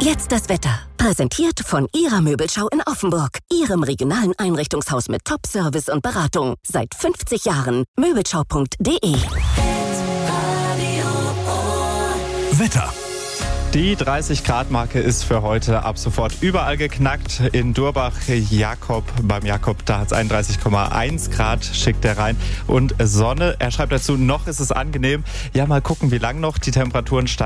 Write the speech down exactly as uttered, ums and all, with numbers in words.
Jetzt das Wetter. Präsentiert von Ihrer Möbelschau in Offenburg. Ihrem regionalen Einrichtungshaus mit Top-Service und Beratung. Seit fünfzig Jahren. Möbelschau punkt de. Wetter. Die dreißig Grad Marke ist für heute ab sofort überall geknackt. In Durbach, Jakob, beim Jakob, da hat es einunddreißig Komma eins Grad, schickt er rein. Und Sonne, er schreibt dazu, noch ist es angenehm. Ja, mal gucken, wie lang noch. Die Temperaturen steigen.